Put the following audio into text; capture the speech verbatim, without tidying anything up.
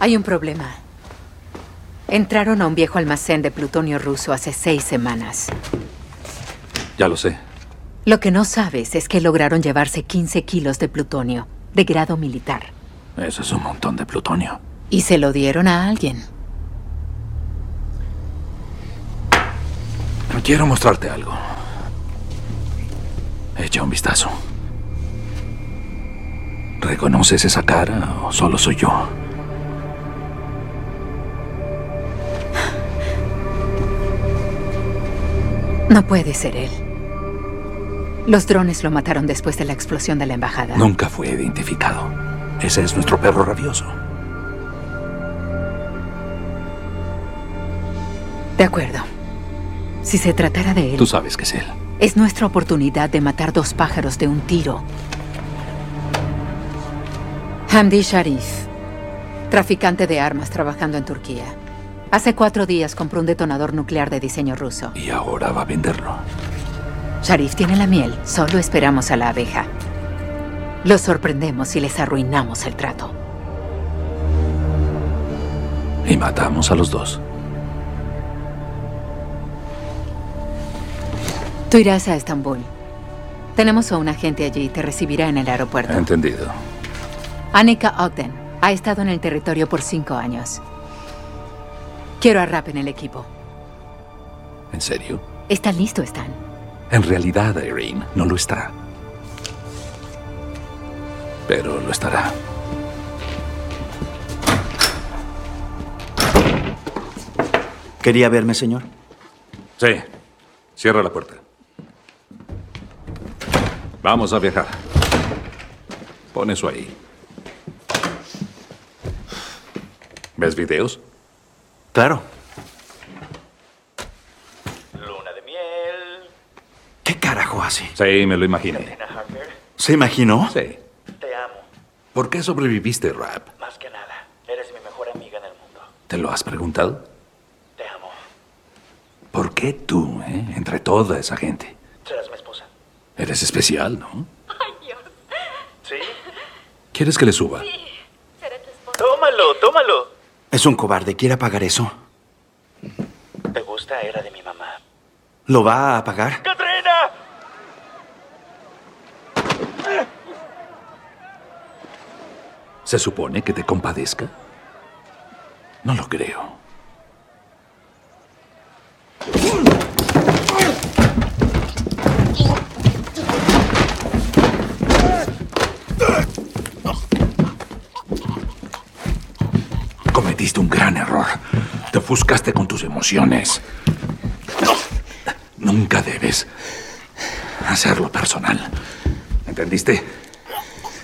Hay un problema. Entraron a un viejo almacén de plutonio ruso hace seis semanas. Ya lo sé. Lo que no sabes es que lograron llevarse quince kilos de plutonio, de grado militar. Eso es un montón de plutonio. Y se lo dieron a alguien. Quiero mostrarte algo. Echa un vistazo. ¿Reconoces esa cara o solo soy yo? No puede ser él. Los drones lo mataron después de la explosión de la embajada. Nunca fue identificado. Ese es nuestro perro rabioso. De acuerdo. Si se tratara de él... Tú sabes que es él. Es nuestra oportunidad de matar dos pájaros de un tiro. Hamdi Sharif, traficante de armas trabajando en Turquía. Hace cuatro días compró un detonador nuclear de diseño ruso. Y ahora va a venderlo. Sharif tiene la miel. Solo esperamos a la abeja. Los sorprendemos y les arruinamos el trato. Y matamos a los dos. Tú irás a Estambul. Tenemos a un agente allí y te recibirá en el aeropuerto. Entendido. Annika Ogden ha estado en el territorio por cinco años. Quiero a Rapp en el equipo. ¿En serio? ¿Está listo, Stan? En realidad, Irene, no lo está. Pero lo estará. ¿Quería verme, señor? Sí. Cierra la puerta. Vamos a viajar. Pon eso ahí. ¿Ves videos? Claro. Luna de miel. ¿Qué carajo hace? Sí, me lo imaginé. Tina Hacker, ¿Se imaginó? Sí. te amo. ¿Por qué sobreviviste, Rapp? Más que nada, eres mi mejor amiga en el mundo. ¿Te lo has preguntado? Te amo. ¿Por qué tú, eh? Entre toda esa gente. Serás mi esposa. Eres especial, ¿no? Ay, Dios. ¿Sí? ¿Quieres que le suba? Sí, seré tu esposa. Tómalo, tómalo. Es un cobarde. ¿Quiere apagar eso? ¿Te gusta? Era de mi mamá. ¿Lo va a apagar? ¡Katrina! ¿Se supone que te compadezca? No lo creo. Cometiste un gran error. Te ofuscaste con tus emociones. Nunca debes hacerlo personal. ¿Entendiste?